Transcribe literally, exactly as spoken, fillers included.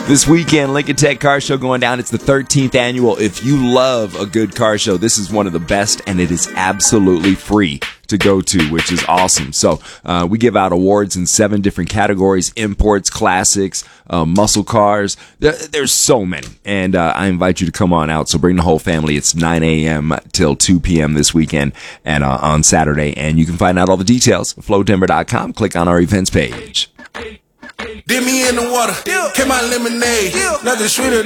This weekend, Lincoln Tech Car Show going down. It's the thirteenth annual. If you love a good car show, this is one of the best, and it is absolutely free to go to, which is awesome. So uh, we give out awards in seven different categories: imports, classics, uh, muscle cars. There, there's so many, and uh, I invite you to come on out. So bring the whole family. It's nine a.m. till two p.m. this weekend and uh, on Saturday, and you can find out all the details at flow denver dot com. Click on our events page. Dip me in the water, came my lemonade, nothing sweeter.